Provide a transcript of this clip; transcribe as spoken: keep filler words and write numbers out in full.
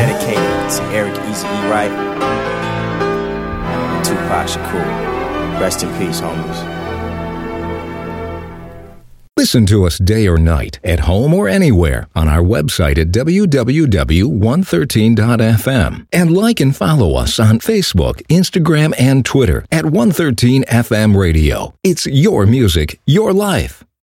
dedicated to Eric Easy E. Wright and Tupac Shakur. Rest in peace, homies. Listen to us day or night, at home or anywhere, on our website at w w w dot one thirteen dot f m. And like and follow us on Facebook, Instagram, and Twitter at one thirteen F M Radio. It's your music, your life.